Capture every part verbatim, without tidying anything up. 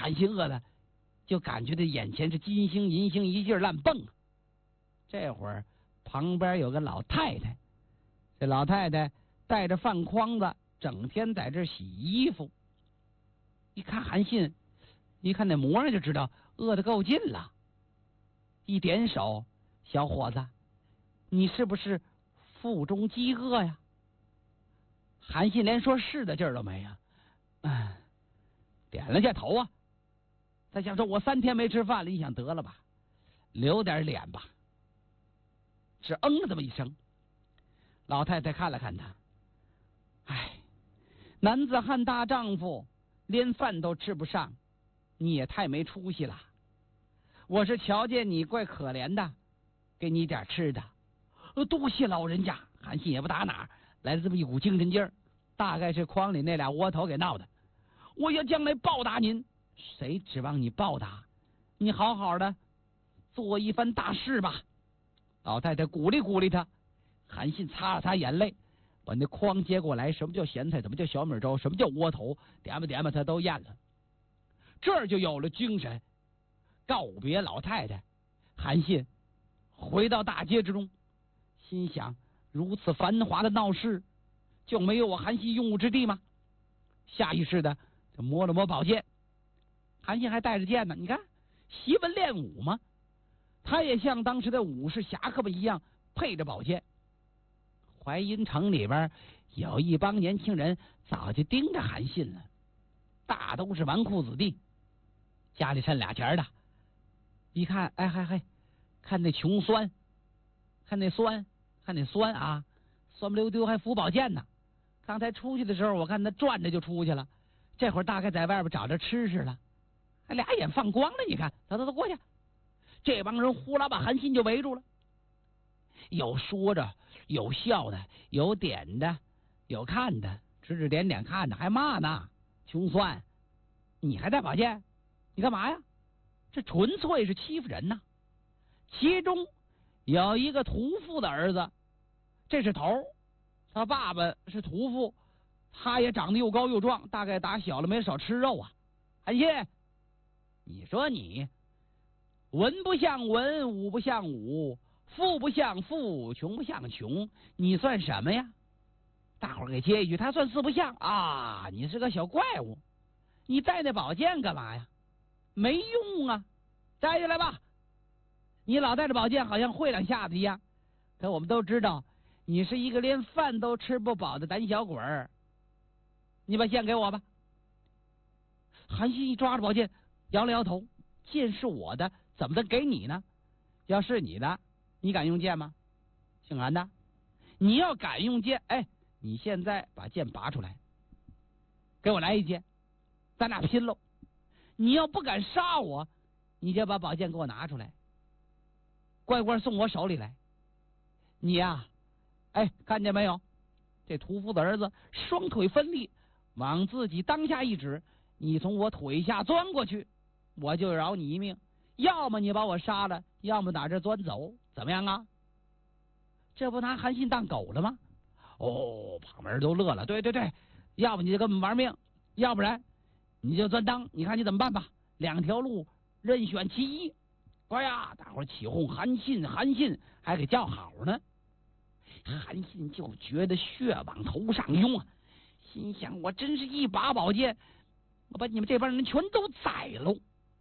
韩信饿的就感觉这眼前是金星银星一劲儿乱蹦。这会儿旁边有个老太太，这老太太带着饭筐子，整天在这洗衣服。一看韩信，一看那模样就知道饿得够劲了。一点手，小伙子，你是不是腹中饥饿呀？韩信连说是的劲儿都没有，嗯，点了下头啊。他想说，我三天没吃饭了，你想得了吧，留点脸吧。只嗯了这么一声。老太太看了看他，唉，男子汉大丈夫，连饭都吃不上，你也太没出息了。我是瞧见你怪可怜的，给你点吃的。呃，多谢老人家。韩信也不打哪来了这么一股精神劲儿，大概是筐里那俩窝头给闹的。我要将来报答您。谁指望你报答？你好好的做一番大事吧。老太太鼓励鼓励他。韩信擦了擦眼泪，把那筐接过来。什么叫咸菜？怎么叫小米粥？什么叫窝头？点吧点吧，他都咽了。这儿就有了精神。告别老太太，韩信回到大街之中，心想：如此繁华的闹市，就没有我韩信用武之地吗？下意识的就摸了摸宝剑。韩信还带着剑呢，你看习文练武嘛，他也像当时的武士侠客们一样配着宝剑。淮阴城里边有一帮年轻人早就盯着韩信了，大都是纨绔子弟，家里趁俩钱的，一看，哎嗨嗨，看那穷酸，看那酸，看那酸啊，酸不溜丢还扶宝剑呢。刚才出去的时候，我看他转着就出去了，这会儿大概在外边找着吃食了，还俩眼放光了。你看，走走走，过去。这帮人呼啦把韩信就围住了，有说着，有笑的，有点的，有看的，指指点点看的，还骂呢。穷酸，你还带宝剑？你干嘛呀？这纯粹是欺负人呐！其中有一个屠夫的儿子，这是头，他爸爸是屠夫，他也长得又高又壮，大概打小了没少吃肉啊。韩信，你说你文不像文，武不像武，富不像富，穷不像穷，你算什么呀？大伙儿给接一句，他算四不像啊！你是个小怪物，你带那宝剑干嘛呀？没用啊！摘下来吧！你老带着宝剑，好像会两下子一样。可我们都知道，你是一个连饭都吃不饱的胆小鬼儿。你把剑给我吧。韩信一抓着宝剑，摇了摇头：“剑是我的，怎么能给你呢？要是你的，你敢用剑吗？姓韩的，你要敢用剑，哎，你现在把剑拔出来，给我来一剑，咱俩拼喽！你要不敢杀我，你就把宝剑给我拿出来，乖乖送我手里来。你呀、啊，哎，看见没有？这屠夫的儿子双腿分立，往自己当下一指，你从我腿下钻过去，我就饶你一命。要么你把我杀了，要么打这钻走，怎么样啊？这不拿韩信当狗了吗？哦，旁边人都乐了。对对对，要不你就跟我们玩命，要不然你就钻裆，你看你怎么办吧？两条路任选其一。哎呀，大伙儿起哄，韩信韩信，还给叫好呢。韩信就觉得血往头上涌啊，心想我真是一把宝剑，我把你们这帮人全都宰喽。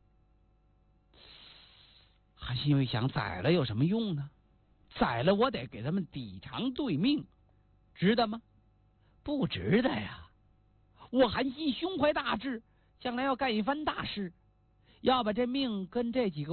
韩信又一想，宰了有什么用呢？宰了我得给他们抵偿对命，值得吗？不值得呀！我韩信胸怀大志，将来要干一番大事，要把这命跟这几个